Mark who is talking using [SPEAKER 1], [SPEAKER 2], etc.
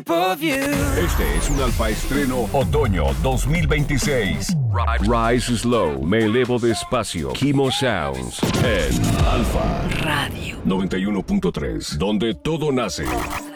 [SPEAKER 1] Este es un alfa estreno otoño 2026. Rise Slow, me elevo despacio. Kimo Sounds en Alfa Radio 91.3, donde todo nace.